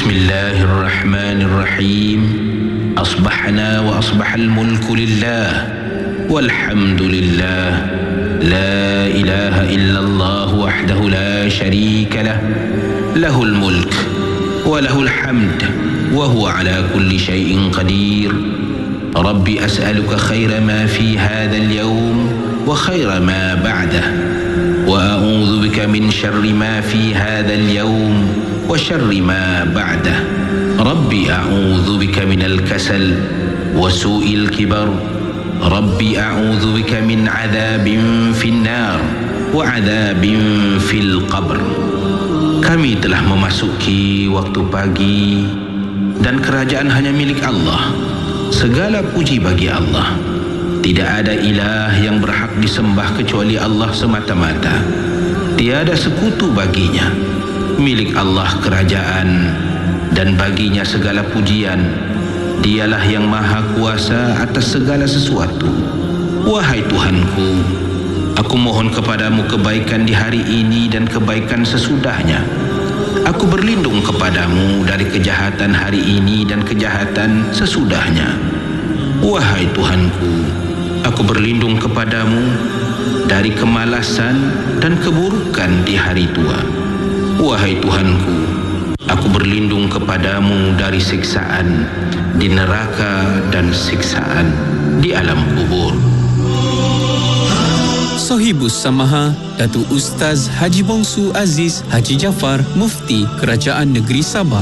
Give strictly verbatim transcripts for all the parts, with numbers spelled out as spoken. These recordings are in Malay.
بسم الله الرحمن الرحيم أصبحنا وأصبح الملك لله والحمد لله لا إله إلا الله وحده لا شريك له له الملك وله الحمد وهو على كل شيء قدير ربي أسألك خير ما في هذا اليوم وخير ما بعده وأعوذ بك من شر ما في هذا اليوم وشر ما بعده ربي أعوذ بك من الكسل وسوء الكبر ربي أعوذ بك من عذاب في النار وعذاب في القبر. Kami telah memasuki waktu pagi dan kerajaan hanya milik Allah. Segala puji bagi Allah. Tidak ada ilah yang berhak disembah kecuali Allah semata-mata. Tiada sekutu baginya. Milik Allah kerajaan dan baginya segala pujian. Dialah yang maha kuasa atas segala sesuatu. Wahai Tuhanku, aku mohon kepadamu kebaikan di hari ini dan kebaikan sesudahnya. Aku berlindung kepadamu dari kejahatan hari ini dan kejahatan sesudahnya. Wahai Tuhanku, aku berlindung kepadamu dari kemalasan dan keburukan di hari tua. Wahai Tuhanku, aku berlindung kepadamu dari siksaan di neraka dan siksaan di alam kubur. Sohibus Samaha, Datuk Ustaz Haji Bongsu Aziz Haji Jaafar, Mufti Kerajaan Negeri Sabah.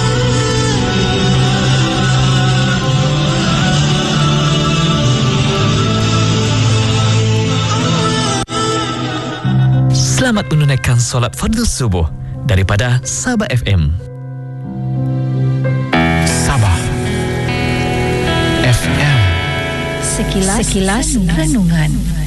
Selamat menunaikan solat fardu subuh daripada Sabah F M. Sabah F M. Sekilas, Sekilas renungan.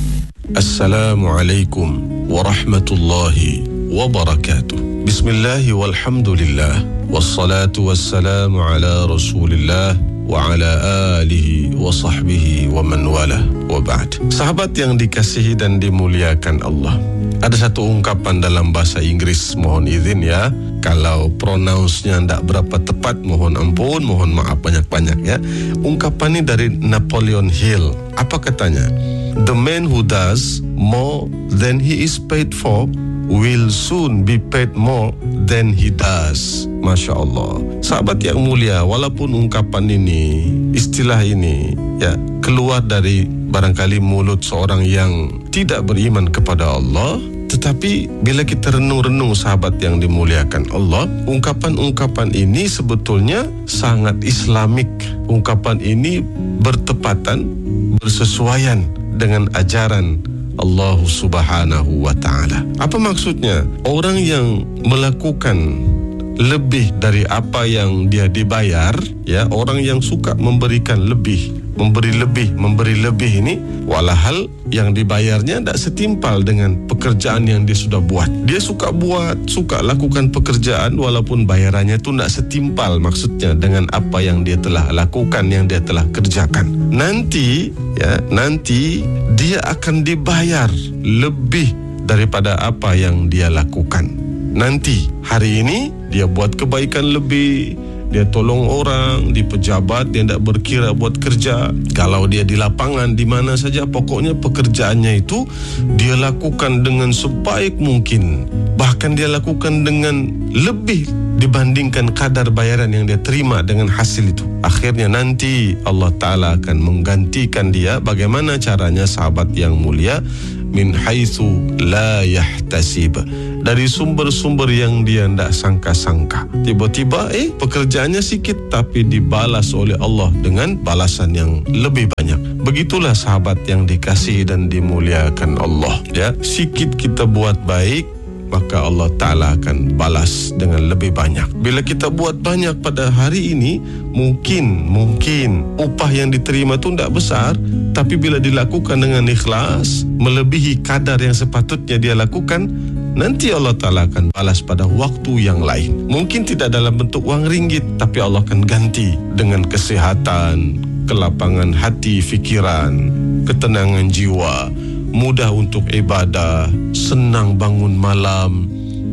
Assalamualaikum warahmatullahi wabarakatuh. Bismillahi walhamdulillah wassalatu wassalamu ala rasulillah wa ala alihi wa sahbihi wa man wala wa ba'd. Sahabat yang dikasihi dan dimuliakan Allah, ada satu ungkapan dalam bahasa Inggris, mohon izin ya kalau pronounce-nya tidak berapa tepat, mohon ampun, mohon maaf banyak-banyak ya. Ungkapan ini dari Napoleon Hill. Apa katanya? The man who does more than he is paid for will soon be paid more than he does. Masya Allah. Sahabat yang mulia, walaupun ungkapan ini, istilah ini ya keluar dari barangkali mulut seorang yang tidak beriman kepada Allah, tetapi bila kita renung-renung sahabat yang dimuliakan Allah, ungkapan-ungkapan ini sebetulnya sangat Islamik. Ungkapan ini bertepatan, bersesuaian dengan ajaran Allah Subhanahu wa ta'ala. Apa maksudnya? Orang yang melakukan lebih dari apa yang dia dibayar, ya, orang yang suka memberikan lebih, memberi lebih, memberi lebih ini, walahal yang dibayarnya tidak setimpal dengan pekerjaan yang dia sudah buat. Dia suka buat, suka lakukan pekerjaan walaupun bayarannya itu tidak setimpal maksudnya dengan apa yang dia telah lakukan, yang dia telah kerjakan. Nanti, ya, nanti dia akan dibayar lebih daripada apa yang dia lakukan. Nanti, hari ini dia buat kebaikan lebih, dia tolong orang, di pejabat dia tidak berkira buat kerja. Kalau dia di lapangan, di mana saja, pokoknya pekerjaannya itu dia lakukan dengan sebaik mungkin. Bahkan dia lakukan dengan lebih dibandingkan kadar bayaran yang dia terima dengan hasil itu. Akhirnya nanti Allah Ta'ala akan menggantikan dia. Bagaimana caranya sahabat yang mulia? Min haitsu la yahtasib, dari sumber-sumber yang dia tidak sangka-sangka. Tiba-tiba eh pekerjaannya sikit tapi dibalas oleh Allah dengan balasan yang lebih banyak. Begitulah sahabat yang dikasihi dan dimuliakan Allah, ya. Sikit kita buat baik, maka Allah Ta'ala akan balas dengan lebih banyak. Bila kita buat banyak pada hari ini, mungkin mungkin upah yang diterima itu tidak besar, tapi bila dilakukan dengan ikhlas, melebihi kadar yang sepatutnya dia lakukan, nanti Allah Ta'ala akan balas pada waktu yang lain. Mungkin tidak dalam bentuk wang ringgit, tapi Allah akan ganti dengan kesehatan, kelapangan hati, fikiran, ketenangan jiwa, mudah untuk ibadah, senang bangun malam,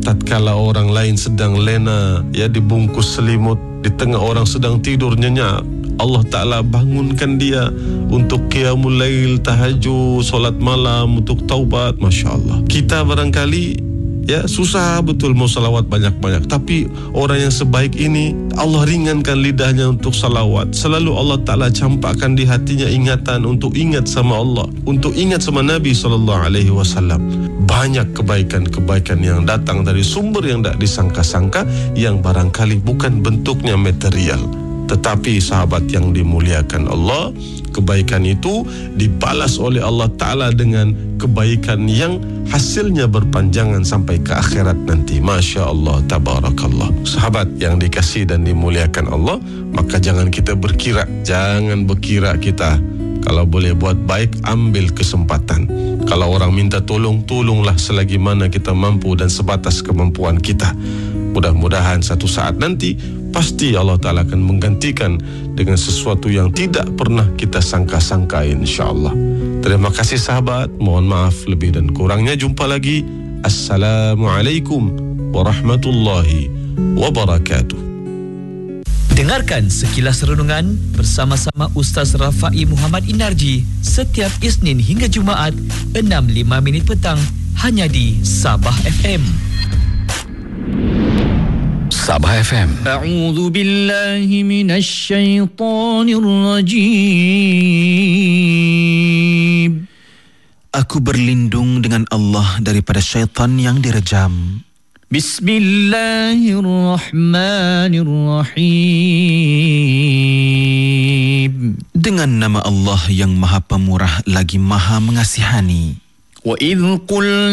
tatkala orang lain sedang lena, ya, dibungkus selimut, di tengah orang sedang tidur nyenyak, Allah Ta'ala bangunkan dia untuk qiyamul lail, tahajud, solat malam, untuk taubat. Masya Allah. Kita barangkali, ya, susah betul mau salawat banyak-banyak, tapi orang yang sebaik ini Allah ringankan lidahnya untuk salawat. Selalu Allah Ta'ala campakkan di hatinya ingatan untuk ingat sama Allah, untuk ingat sama Nabi sallallahu alaihi wasallam. Banyak kebaikan-kebaikan yang datang dari sumber yang tak disangka-sangka, yang barangkali bukan bentuknya material. Tetapi sahabat yang dimuliakan Allah, kebaikan itu dibalas oleh Allah Ta'ala dengan kebaikan yang hasilnya berpanjangan sampai ke akhirat nanti. Masya Allah, tabarakallah. Sahabat yang dikasihi dan dimuliakan Allah, maka jangan kita berkira, jangan berkira kita. Kalau boleh buat baik, ambil kesempatan. Kalau orang minta tolong, tolonglah selagi mana kita mampu dan sebatas kemampuan kita. Mudah-mudahan satu saat nanti pasti Allah Ta'ala akan menggantikan dengan sesuatu yang tidak pernah kita sangka-sangka, insyaAllah. Terima kasih sahabat. Mohon maaf lebih dan kurangnya. Jumpa lagi. Assalamualaikum warahmatullahi wabarakatuh. Dengarkan Sekilas Renungan bersama-sama Ustaz Rafai Muhammad Inarji setiap Isnin hingga Jumaat enam lima minit petang hanya di Sabah F M. Sabah F M. A'udzu billahi minasy syaithanir rajim. Aku berlindung dengan Allah daripada syaitan yang direjam. Bismillahirrahmanirrahim. Dengan nama Allah yang Maha Pemurah lagi Maha Mengasihani. Wa idh qul